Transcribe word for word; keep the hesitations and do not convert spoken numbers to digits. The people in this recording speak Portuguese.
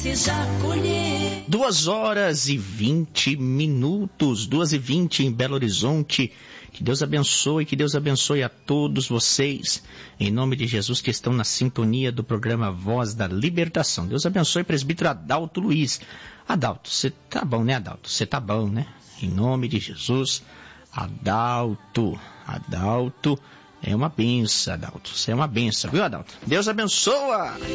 Duas horas e vinte minutos, duas e vinte em Belo Horizonte. Que Deus abençoe, que Deus abençoe a todos vocês, em nome de Jesus, que estão na sintonia do programa Voz da Libertação. Deus abençoe, presbítero Adalto Luiz. Adalto, você tá bom, né, Adalto? Você tá bom, né? Em nome de Jesus, Adalto, Adalto, é uma benção, Adalto. Você é uma benção, viu, Adalto? Deus abençoa!